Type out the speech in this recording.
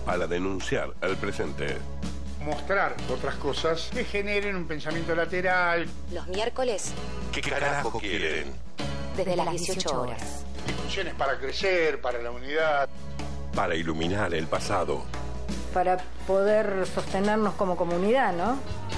para denunciar el presente. Mostrar otras cosas que generen un pensamiento lateral. Los miércoles. ¿Qué carajo quieren? Desde las 18 horas. Discusiones para crecer, para la unidad. Para iluminar el pasado. Para poder sostenernos como comunidad, ¿no?